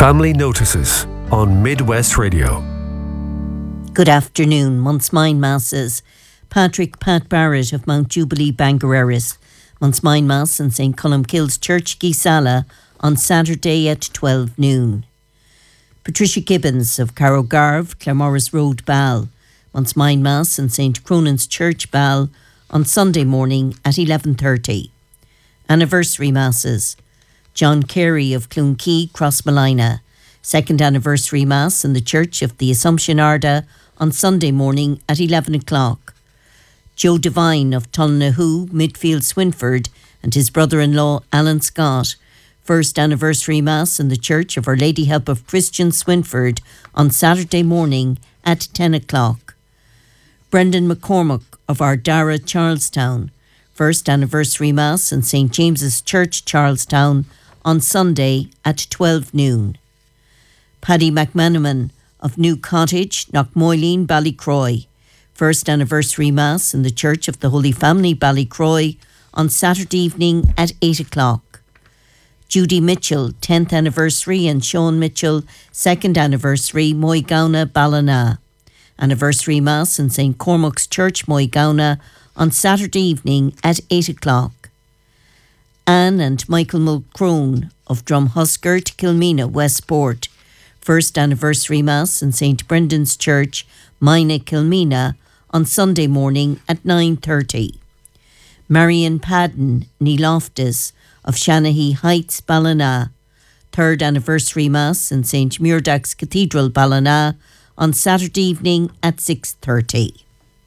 Family Notices on Midwest Radio. Good afternoon. Montsmine Masses. Patrick Pat Barrett of Mount Jubilee Bangereris. Montsmine Mass in St. Columkille's Church, Gisala on Saturday at 12 noon. Patricia Gibbons of Carrogarve, Claremorris Road, Ball. Montsmine Mass in St. Cronan's Church, Ball on Sunday morning at 11:30. Anniversary Masses. John Carey of Clunkey, Crossmalina. Second anniversary Mass in the Church of the Assumption Arda on Sunday morning at 11 o'clock. Joe Devine of Tullinahu, Midfield, Swinford, and his brother-in-law Alan Scott. First anniversary Mass in the Church of Our Lady Help of Christians, Swinford, on Saturday morning at 10 o'clock. Brendan McCormack of Ardara, Charlestown. First anniversary Mass in St. James's Church, Charlestown, on Sunday at 12 noon. Paddy McManaman of New Cottage, Knockmoyleen, Ballycroy. First anniversary Mass in the Church of the Holy Family, Ballycroy, on Saturday evening at 8 o'clock. Judy Mitchell, 10th anniversary, and Sean Mitchell, 2nd anniversary, Moygauna, Ballina. Anniversary Mass in St. Cormac's Church, Moygauna, on Saturday evening at 8 o'clock. Anne and Michael Mulcrone of Drumhuskert, Kilmena, Westport. First anniversary Mass in St. Brendan's Church, Mina, Kilmena, on Sunday morning at 9:30. Marion Padden, Neeloftus of Shanahy Heights, Ballina. Third anniversary Mass in St. Muirdach's Cathedral, Ballina, on Saturday evening at 6:30.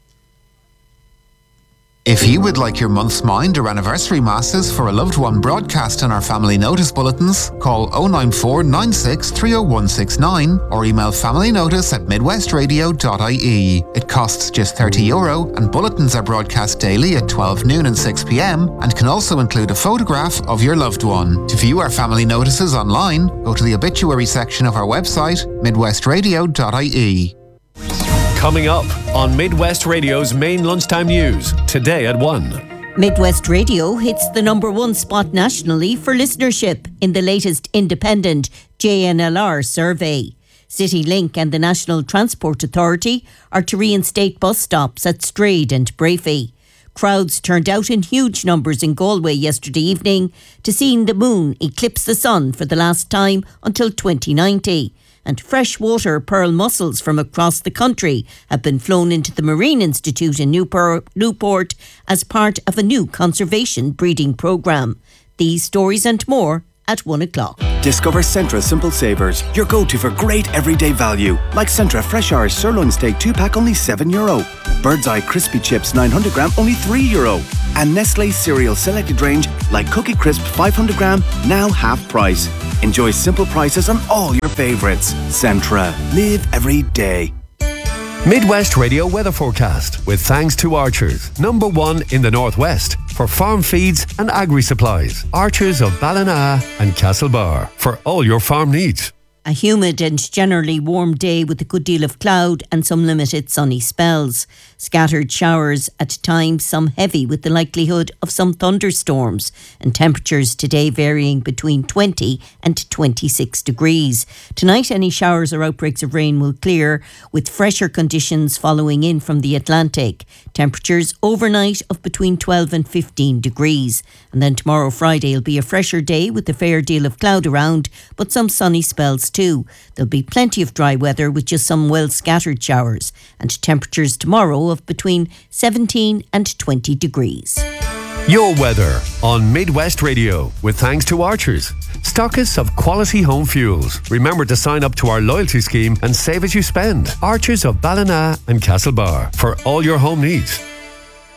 If you would like your month's mind or anniversary masses for a loved one broadcast in our family notice bulletins, call 094 96 30169 or email familynotice@midwestradio.ie. It costs just €30 and bulletins are broadcast daily at 12 noon and 6 p.m. and can also include a photograph of your loved one. To view our family notices online, go to the obituary section of our website, midwestradio.ie. Coming up on Midwest Radio's main lunchtime news, today at 1. Midwest Radio hits the number one spot nationally for listenership in the latest independent JNLR survey. CityLink and the National Transport Authority are to reinstate bus stops at Strade and Brafey. Crowds turned out in huge numbers in Galway yesterday evening to see the moon eclipse the sun for the last time until 2090. And freshwater pearl mussels from across the country have been flown into the Marine Institute in Newport as part of a new conservation breeding programme. These stories and more at 1 o'clock. Discover Centra Simple Savers, your go-to for great everyday value. Like Centra Fresh Irish Sirloin Steak 2-pack, only €7. Bird's Eye Crispy Chips 900 gram, only €3. And Nestle Cereal Selected Range, like Cookie Crisp 500 gram, now half price. Enjoy simple prices on all your favourites. Centra. Live every day. Midwest Radio weather forecast with thanks to Archers, number one in the Northwest for farm feeds and agri-supplies. Archers of Ballina and Castlebar for all your farm needs. A humid and generally warm day with a good deal of cloud and some limited sunny spells. Scattered showers at times, some heavy with the likelihood of some thunderstorms, and temperatures today varying between 20 and 26 degrees. Tonight any showers or outbreaks of rain will clear with fresher conditions following in from the Atlantic. Temperatures overnight of between 12 and 15 degrees. And then tomorrow Friday will be a fresher day with a fair deal of cloud around, but some sunny spells too. There'll be plenty of dry weather with just some well scattered showers, and temperatures tomorrow of between 17 and 20 degrees. Your weather on Midwest Radio with thanks to Archers, stockists of quality home fuels. Remember to sign up to our loyalty scheme and save as you spend. Archers of Ballina and Castlebar for all your home needs.